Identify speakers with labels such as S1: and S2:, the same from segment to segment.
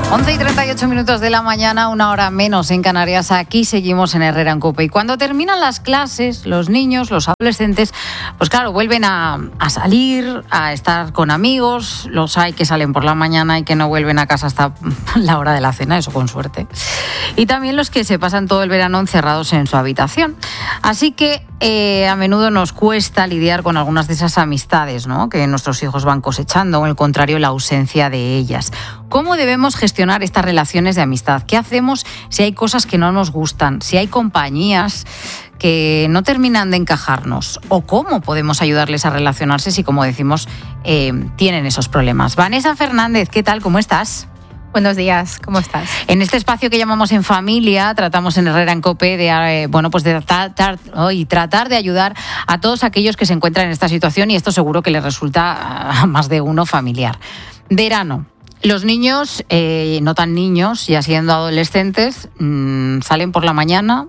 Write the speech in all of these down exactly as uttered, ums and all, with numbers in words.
S1: once y treinta y ocho minutos de la mañana, una hora menos en Canarias. Aquí seguimos en Herrera en Cope. Y cuando terminan las clases, los niños, los adolescentes, pues claro, vuelven a, a salir, a estar con amigos. Los hay que salen por la mañana y que no vuelven a casa hasta la hora de la cena, eso con suerte. Y también los que se pasan todo el verano encerrados en su habitación. Así que eh, a menudo nos cuesta lidiar con algunas de esas amistades, ¿no?, que nuestros hijos van cosechando, o al contrario, la ausencia de ellas. ¿Cómo debemos gestionar estas relaciones de amistad? ¿Qué hacemos si hay cosas que no nos gustan? Si hay compañías que no terminan de encajarnos, o cómo podemos ayudarles a relacionarse si, como decimos, eh, tienen esos problemas. Vanessa Fernández, ¿qué tal? ¿Cómo estás?
S2: Buenos días, ¿cómo estás?
S1: En este espacio que llamamos En Familia, tratamos en Herrera en Cope de, eh, bueno, pues de tratar, oh, tratar de ayudar a todos aquellos que se encuentran en esta situación, y esto seguro que les resulta a más de uno familiar. Verano. Los niños, eh, no tan niños, ya siendo adolescentes, mmm, salen por la mañana,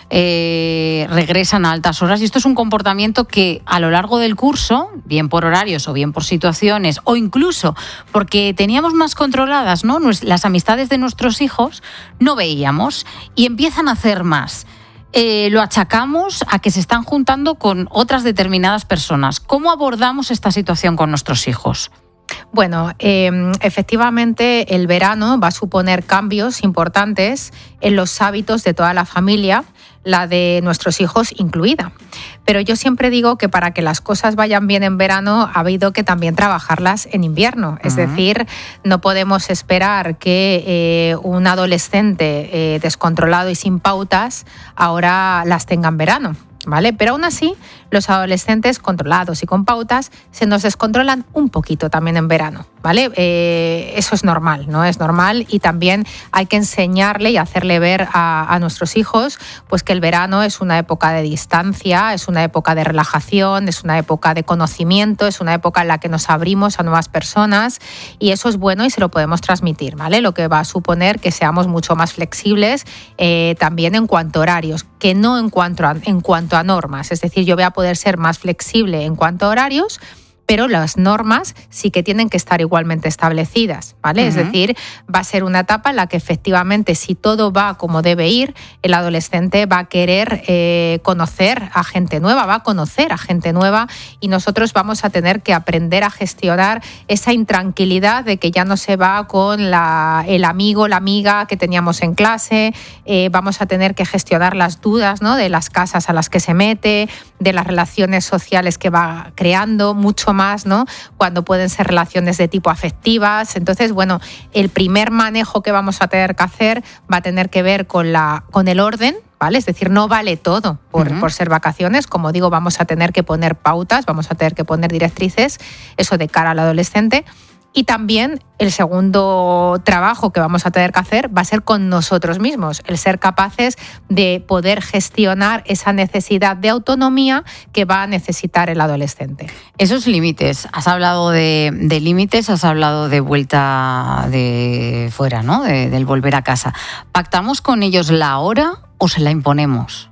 S1: eh, regresan a altas horas, y esto es un comportamiento que a lo largo del curso, bien por horarios o bien por situaciones, o incluso porque teníamos más controladas, ¿no?, las amistades de nuestros hijos, no veíamos, y empiezan a hacer más. Eh, lo achacamos a que se están juntando con otras determinadas personas. ¿Cómo abordamos esta situación con nuestros hijos?
S2: Bueno, eh, efectivamente el verano va a suponer cambios importantes en los hábitos de toda la familia, la de nuestros hijos incluida. Pero yo siempre digo que para que las cosas vayan bien en verano ha habido que también trabajarlas en invierno. Es uh-huh. decir, no podemos esperar que eh, un adolescente eh, descontrolado y sin pautas ahora las tenga en verano, ¿vale? Pero aún así, los adolescentes controlados y con pautas se nos descontrolan un poquito también en verano, ¿vale? Eh, eso es normal, ¿no? Es normal, y también hay que enseñarle y hacerle ver a, a nuestros hijos pues que el verano es una época de distancia, es una época de relajación, es una época de conocimiento, es una época en la que nos abrimos a nuevas personas, y eso es bueno y se lo podemos transmitir, ¿vale? Lo que va a suponer que seamos mucho más flexibles eh, también en cuanto a horarios, que no en cuanto a, en cuanto a normas. Es decir, yo voy a poder ser más flexible en cuanto a horarios, pero las normas sí que tienen que estar igualmente establecidas, ¿vale? Uh-huh. Es decir, va a ser una etapa en la que efectivamente, si todo va como debe ir, el adolescente va a querer eh, conocer a gente nueva, va a conocer a gente nueva, y nosotros vamos a tener que aprender a gestionar esa intranquilidad de que ya no se va con la, el amigo, la amiga que teníamos en clase. Eh, vamos a tener que gestionar las dudas, ¿no?, de las casas a las que se mete, de las relaciones sociales que va creando, mucho más, ¿no?, cuando pueden ser relaciones de tipo afectivas. Entonces, bueno, el primer manejo que vamos a tener que hacer va a tener que ver con, la, con el orden, ¿vale? Es decir, no vale todo por, uh-huh. por ser vacaciones. Como digo, vamos a tener que poner pautas, vamos a tener que poner directrices, eso de cara al adolescente. Y también el segundo trabajo que vamos a tener que hacer va a ser con nosotros mismos, el ser capaces de poder gestionar esa necesidad de autonomía que va a necesitar el adolescente.
S1: Esos límites, has hablado de, de límites, has hablado de vuelta de fuera, ¿no?, de, del volver a casa. ¿Pactamos con ellos la hora o se la imponemos?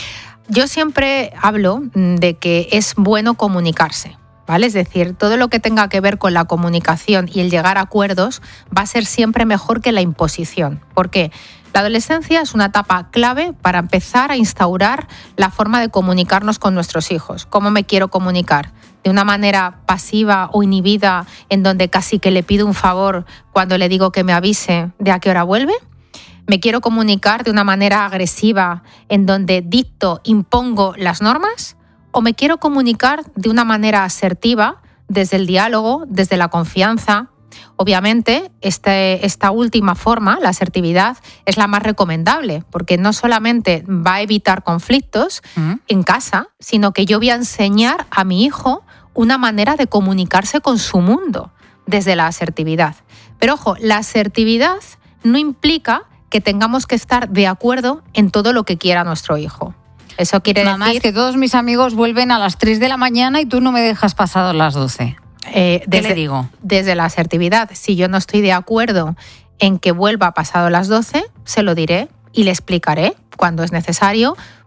S2: Yo siempre hablo de que es bueno comunicarse, ¿vale? Es decir, todo lo que tenga que ver con la comunicación y el llegar a acuerdos va a ser siempre mejor que la imposición. ¿Por qué? La adolescencia es una etapa clave para empezar a instaurar la forma de comunicarnos con nuestros hijos. ¿Cómo me quiero comunicar? ¿De una manera pasiva o inhibida, en donde casi que le pido un favor cuando le digo que me avise de a qué hora vuelve? ¿Me quiero comunicar de una manera agresiva, en donde dicto, impongo las normas? ¿O me quiero comunicar de una manera asertiva, desde el diálogo, desde la confianza? Obviamente, este, esta última forma, la asertividad, es la más recomendable, porque no solamente va a evitar conflictos uh-huh. en casa, sino que yo voy a enseñar a mi hijo una manera de comunicarse con su mundo desde la asertividad. Pero ojo, la asertividad no implica que tengamos que estar de acuerdo en todo lo que quiera nuestro hijo. Eso quiere
S1: Mamá,
S2: decir...
S1: es que todos mis amigos vuelven a las tres de la mañana y tú no me dejas pasado las doce.
S2: Eh,
S1: ¿Qué
S2: desde,
S1: le digo?
S2: Desde la asertividad, si yo no estoy de acuerdo en que vuelva pasado las doce, se lo diré y le explicaré cuando es necesario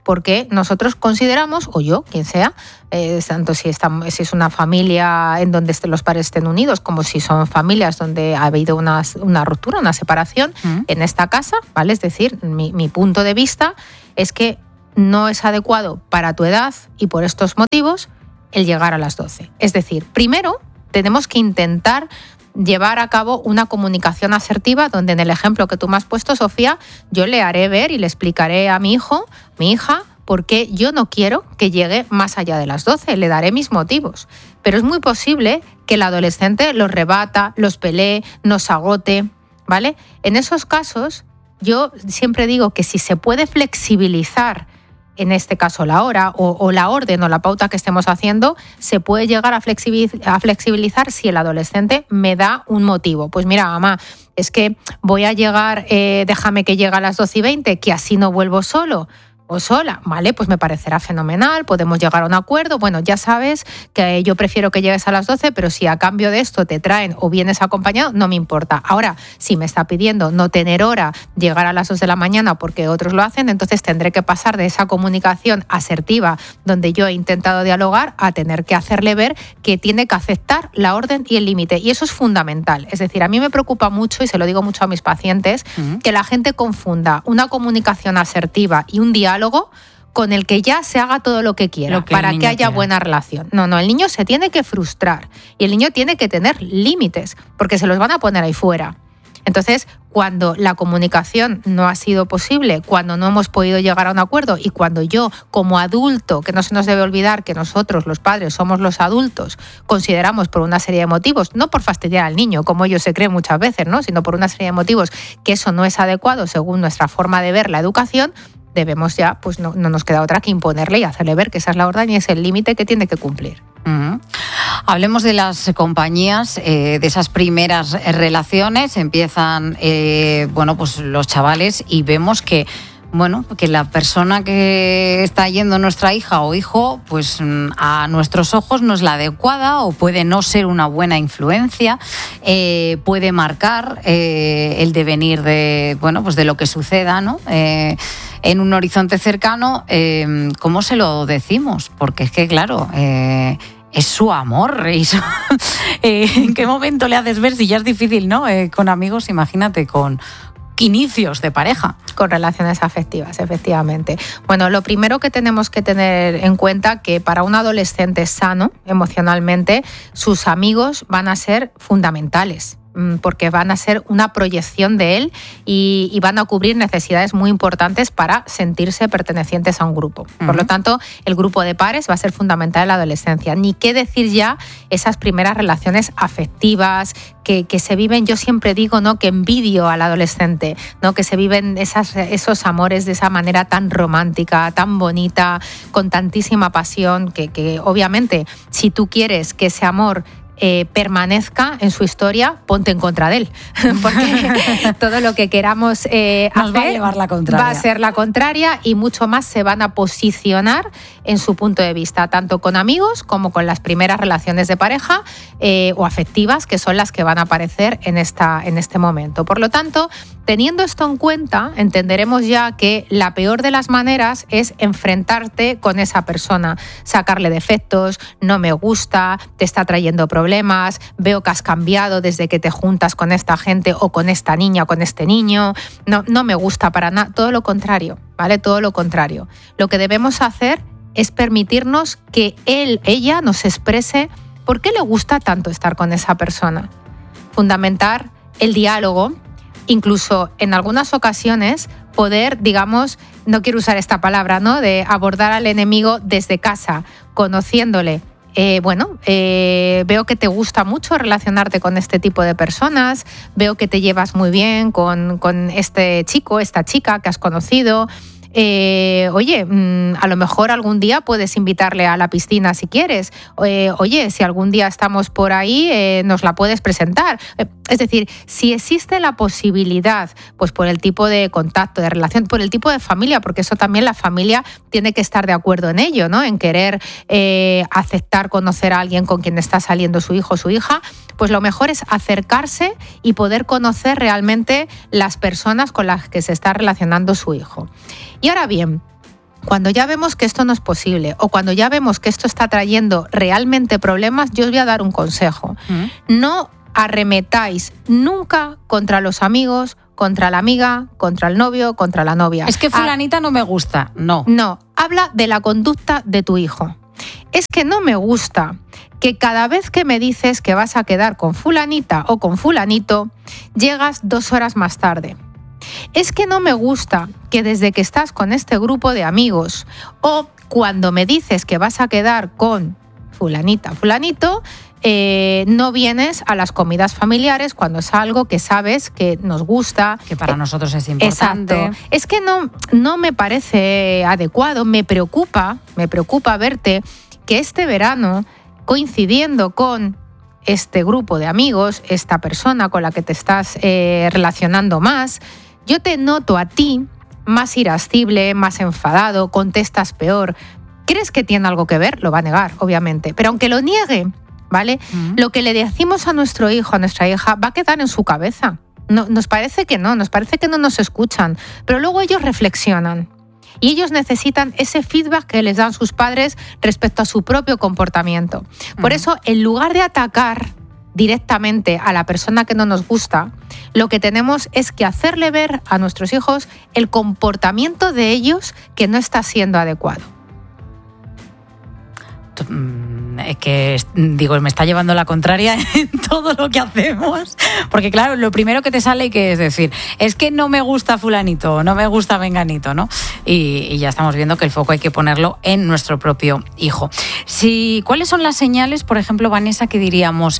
S2: porque nosotros consideramos, o yo, quien sea, eh, tanto si, estamos, si es una familia en donde los padres estén unidos, como si son familias donde ha habido una, una ruptura, una separación, mm. en esta casa, ¿vale? Es decir, mi, mi punto de vista es que no es adecuado para tu edad y por estos motivos el llegar a las doce. Es decir, primero tenemos que intentar llevar a cabo una comunicación asertiva donde en el ejemplo que tú me has puesto, Sofía, yo le haré ver y le explicaré a mi hijo, mi hija, por qué yo no quiero que llegue más allá de las doce, le daré mis motivos. Pero es muy posible que el adolescente los rebata, los pelee, nos agote, ¿vale? En esos casos, yo siempre digo que si se puede flexibilizar en este caso la hora o, o la orden o la pauta que estemos haciendo, se puede llegar a flexibilizar, a flexibilizar si el adolescente me da un motivo. Pues mira, mamá, es que voy a llegar, eh, déjame que llegue a las doce y veinte, que así no vuelvo solo o sola, vale, pues me parecerá fenomenal, podemos llegar a un acuerdo. Bueno, ya sabes que yo prefiero que llegues a las doce, pero si a cambio de esto te traen o vienes acompañado, no me importa. Ahora, si me está pidiendo no tener hora, llegar a las dos de la mañana porque otros lo hacen, entonces tendré que pasar de esa comunicación asertiva donde yo he intentado dialogar a tener que hacerle ver que tiene que aceptar la orden y el límite. Y eso es fundamental. Es decir, a mí me preocupa mucho, y se lo digo mucho a mis pacientes, uh-huh. que la gente confunda una comunicación asertiva y un diálogo con el que ya se haga todo lo que quiera, lo que para que haya quiera. Buena relación. No, no, el niño se tiene que frustrar y el niño tiene que tener límites, porque se los van a poner ahí fuera. Entonces, cuando la comunicación no ha sido posible, cuando no hemos podido llegar a un acuerdo y cuando yo, como adulto, que no se nos debe olvidar que nosotros, los padres, somos los adultos, consideramos por una serie de motivos, no por fastidiar al niño, como ellos se creen muchas veces, ¿no?, sino por una serie de motivos que eso no es adecuado según nuestra forma de ver la educación, debemos ya, pues no, no nos queda otra que imponerle y hacerle ver que esa es la orden y es el límite que tiene que cumplir.
S1: Uh-huh. Hablemos de las compañías, eh, de esas primeras relaciones. Empiezan, eh, bueno, pues los chavales y vemos que, bueno, que la persona que está yendo nuestra hija o hijo, pues a nuestros ojos no es la adecuada o puede no ser una buena influencia, eh, puede marcar eh, el devenir de, bueno, pues de lo que suceda, ¿no? Eh, en un horizonte cercano, eh, ¿cómo se lo decimos? Porque es que, claro, eh, es su amor. Y su, eh, ¿en qué momento le haces ver si ya es difícil, ¿no? Eh, con amigos, imagínate, con inicios de pareja.
S2: Con relaciones afectivas, efectivamente. Bueno, lo primero que tenemos que tener en cuenta que para un adolescente sano emocionalmente, sus amigos van a ser fundamentales, porque van a ser una proyección de él y, y van a cubrir necesidades muy importantes para sentirse pertenecientes a un grupo. Uh-huh. Por lo tanto, el grupo de pares va a ser fundamental en la adolescencia. Ni qué decir ya esas primeras relaciones afectivas que, que se viven, yo siempre digo, ¿no?, que envidio al adolescente, ¿no?, que se viven esas, esos amores de esa manera tan romántica, tan bonita, con tantísima pasión, que, que obviamente si tú quieres que ese amor Eh, permanezca en su historia, ponte en contra de él, porque todo lo que queramos eh,
S1: Nos
S2: hacer
S1: va a llevar la contraria.
S2: Va a ser la contraria y mucho más se van a posicionar en su punto de vista, tanto con amigos como con las primeras relaciones de pareja eh, o afectivas, que son las que van a aparecer en, esta, en este momento. Por lo tanto, teniendo esto en cuenta, entenderemos ya que la peor de las maneras es enfrentarte con esa persona, sacarle defectos, no me gusta, te está trayendo problemas, problemas, veo que has cambiado desde que te juntas con esta gente o con esta niña o con este niño, no, no me gusta para nada, todo lo contrario, ¿vale? Todo lo contrario. Lo que debemos hacer es permitirnos que él, ella nos exprese por qué le gusta tanto estar con esa persona. Fundamentar el diálogo, incluso en algunas ocasiones poder, digamos, no quiero usar esta palabra, ¿no?, de abordar al enemigo desde casa, conociéndole. Eh, bueno, eh, veo que te gusta mucho relacionarte con este tipo de personas, veo que te llevas muy bien con, con este chico, esta chica que has conocido. Eh, oye, mmm, a lo mejor algún día puedes invitarle a la piscina si quieres. Eh, oye, si algún día estamos por ahí, eh, nos la puedes presentar. Eh, es decir, si existe la posibilidad, pues por el tipo de contacto, de relación, por el tipo de familia, porque eso también la familia tiene que estar de acuerdo en ello, ¿no? En querer eh, aceptar conocer a alguien con quien está saliendo su hijo o su hija, pues lo mejor es acercarse y poder conocer realmente las personas con las que se está relacionando su hijo. Y ahora bien, Cuando ya vemos que esto no es posible o cuando ya vemos que esto está trayendo realmente problemas, yo os voy a dar un consejo. ¿Mm? No arremetáis nunca contra los amigos, contra la amiga, contra el novio, contra la novia.
S1: Es que fulanita ah, no me gusta, no.
S2: No, habla de la conducta de tu hijo. Es que no me gusta que cada vez que me dices que vas a quedar con fulanita o con fulanito, llegas dos horas más tarde. Es que no me gusta que desde que estás con este grupo de amigos o cuando me dices que vas a quedar con fulanita, fulanito, eh, no vienes a las comidas familiares cuando es algo que sabes que nos gusta.
S1: Que para eh, nosotros es importante.
S2: Exacto. Es que no, no me parece adecuado, me preocupa, me preocupa verte que este verano, coincidiendo con este grupo de amigos, esta persona con la que te estás eh, relacionando más, yo te noto a ti más irascible, más enfadado, contestas peor. ¿Crees que tiene algo que ver? Lo va a negar, obviamente. Pero aunque lo niegue, ¿vale? Uh-huh. Lo que le decimos a nuestro hijo, a nuestra hija, va a quedar en su cabeza. No, nos parece que no, nos parece que no nos escuchan. Pero luego ellos reflexionan. Y ellos necesitan ese feedback que les dan sus padres respecto a su propio comportamiento. Por uh-huh. eso, en lugar de atacar directamente a la persona que no nos gusta, lo que tenemos es que hacerle ver a nuestros hijos el comportamiento de ellos que no está siendo adecuado.
S1: Es que, digo, me está llevando la contraria en todo lo que hacemos, porque claro, lo primero que te sale que es decir, es que no me gusta fulanito, no me gusta menganito, ¿no? Y, y ya estamos viendo que el foco hay que ponerlo en nuestro propio hijo. Si, ¿cuáles son las señales, por ejemplo, Vanessa, que diríamos,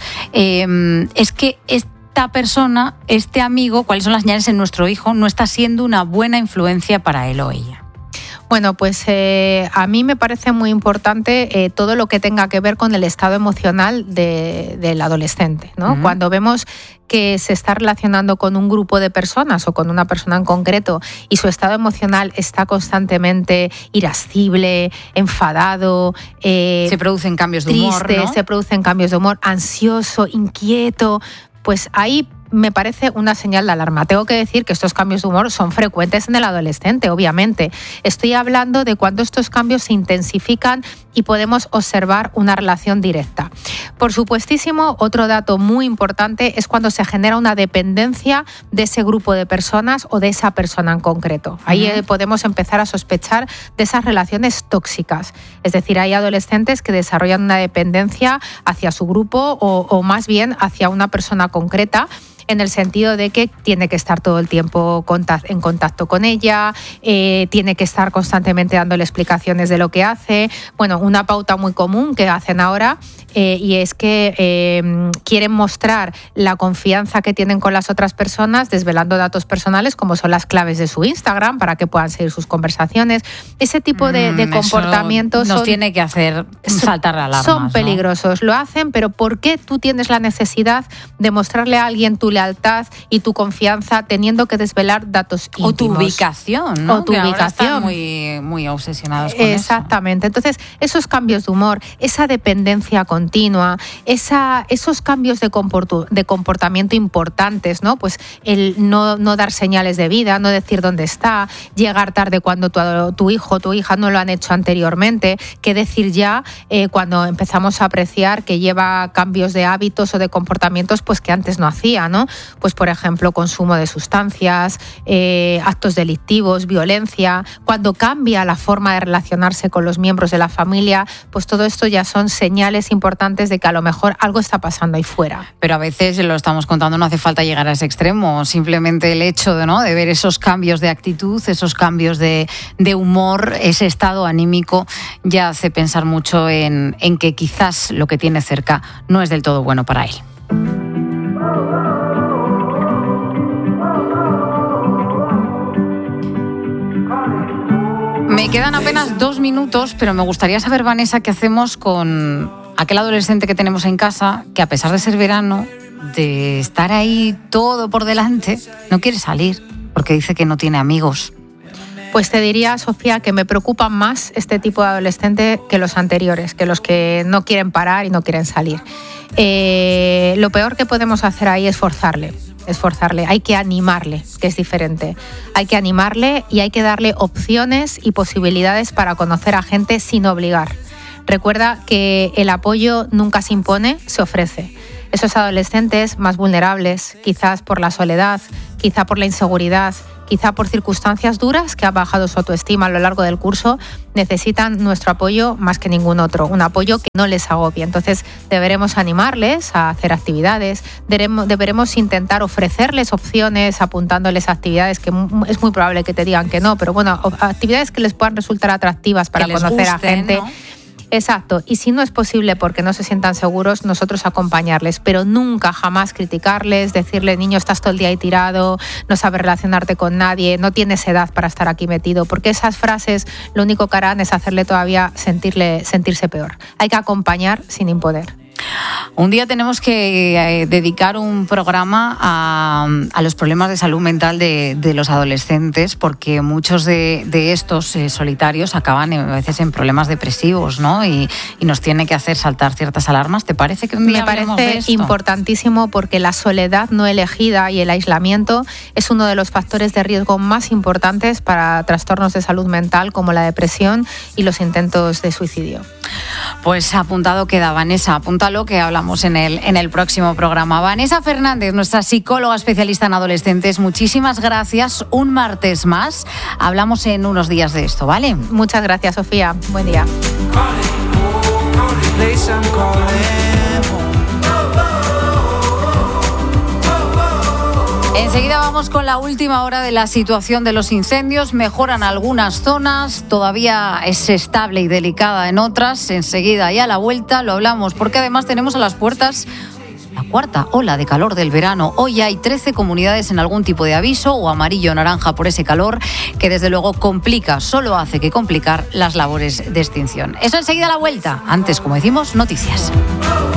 S1: eh, es que esta persona, este amigo, cuáles son las señales en nuestro hijo, no está siendo una buena influencia para él o ella?
S2: Bueno, pues eh, a mí me parece muy importante eh, todo lo que tenga que ver con el estado emocional de, del adolescente, ¿no? Uh-huh. Cuando vemos que se está relacionando con un grupo de personas o con una persona en concreto y su estado emocional está constantemente irascible, enfadado, eh,
S1: se producen cambios de
S2: triste,
S1: humor, ¿no?
S2: se producen cambios de humor, ansioso, inquieto, pues ahí me parece una señal de alarma. Tengo que decir que estos cambios de humor son frecuentes en el adolescente, obviamente. Estoy hablando de cuando estos cambios se intensifican y podemos observar una relación directa. Por supuestísimo, otro dato muy importante es cuando se genera una dependencia de ese grupo de personas o de esa persona en concreto. Ahí uh-huh. podemos empezar a sospechar de esas relaciones tóxicas. Es decir, hay adolescentes que desarrollan una dependencia hacia su grupo o, o más bien hacia una persona concreta, en el sentido de que tiene que estar todo el tiempo en contacto con ella, eh, tiene que estar constantemente dándole explicaciones de lo que hace. Bueno, una pauta muy común que hacen ahora eh, y es que eh, quieren mostrar la confianza que tienen con las otras personas desvelando datos personales como son las claves de su Instagram para que puedan seguir sus conversaciones. Ese tipo de, de comportamientos
S1: nos
S2: son,
S1: tiene que hacer saltar la alarma.
S2: Son peligrosos, ¿no? Lo hacen, pero ¿por qué tú tienes la necesidad de mostrarle a alguien tu lealtad y tu confianza teniendo que desvelar datos íntimos?
S1: O tu ubicación, ¿no?
S2: O tu
S1: que
S2: ubicación.
S1: Ahora están muy, muy obsesionados con
S2: Exactamente.
S1: eso.
S2: Entonces, esos cambios de humor, esa dependencia continua, esa, esos cambios de, comportu, de comportamiento importantes, ¿no? Pues el no, no dar señales de vida, no decir dónde está, llegar tarde cuando tu, tu hijo o tu hija no lo han hecho anteriormente, qué decir ya eh, cuando empezamos a apreciar que lleva cambios de hábitos o de comportamientos pues que antes no hacía, ¿no? Pues, por ejemplo, consumo de sustancias, eh, actos delictivos, violencia. Cuando cambia la forma de relacionarse con los miembros de la familia, pues todo esto ya son señales importantes de que a lo mejor algo está pasando ahí fuera.
S1: Pero a veces, lo estamos contando, no hace falta llegar a ese extremo. Simplemente el hecho de, ¿no? de ver esos cambios de actitud, esos cambios de, de humor, ese estado anímico, ya hace pensar mucho en, en que quizás lo que tiene cerca no es del todo bueno para él. Me quedan apenas dos minutos, pero me gustaría saber, Vanessa, qué hacemos con aquel adolescente que tenemos en casa, que a pesar de ser verano, de estar ahí todo por delante, no quiere salir, porque dice que no tiene amigos.
S2: Pues te diría, Sofía, que me preocupan más este tipo de adolescente que los anteriores, que los que no quieren parar y no quieren salir. Eh, lo peor que podemos hacer ahí es forzarle. esforzarle, hay que animarle, que es diferente. Hay que animarle y hay que darle opciones y posibilidades para conocer a gente sin obligar. Recuerda que el apoyo nunca se impone, se ofrece. Esos adolescentes más vulnerables, quizás por la soledad, quizá por la inseguridad, quizá por circunstancias duras que han bajado su autoestima a lo largo del curso, necesitan nuestro apoyo más que ningún otro, un apoyo que no les agobie. Entonces deberemos animarles a hacer actividades, deberemos, deberemos intentar ofrecerles opciones apuntándoles a actividades que es muy probable que te digan que no, pero bueno, actividades que les puedan resultar atractivas para conocer gusten, a gente. ¿No? Exacto, y si no es posible porque no se sientan seguros, nosotros acompañarles, pero nunca jamás criticarles, decirle, niño, estás todo el día ahí tirado, no sabes relacionarte con nadie, no tienes edad para estar aquí metido, porque esas frases lo único que harán es hacerle todavía sentirle, sentirse peor. Hay que acompañar sin imponer.
S1: Un día tenemos que eh, dedicar un programa a, a los problemas de salud mental de, de los adolescentes, porque muchos de, de estos eh, solitarios acaban eh, a veces en problemas depresivos, ¿no? Y, y nos tiene que hacer saltar ciertas alarmas. ¿Te parece que un día
S2: Me parece importantísimo, porque la soledad no elegida y el aislamiento es uno de los factores de riesgo más importantes para trastornos de salud mental como la depresión y los intentos de suicidio.
S1: Pues apuntado queda, Vanessa, apúntalo que hablamos en el, en el próximo programa. Vanessa Fernández, nuestra psicóloga especialista en adolescentes, muchísimas gracias. Un martes más. Hablamos en unos días de esto, ¿vale?
S2: Muchas gracias, Sofía. Buen día.
S1: Enseguida vamos con la última hora de la situación de los incendios. Mejoran algunas zonas, todavía es estable y delicada en otras. Enseguida y a la vuelta lo hablamos, porque además tenemos a las puertas la cuarta ola de calor del verano. Hoy hay trece comunidades en algún tipo de aviso o amarillo o naranja por ese calor, que desde luego complica, solo hace que complicar las labores de extinción. Eso enseguida a la vuelta. Antes, como decimos, noticias.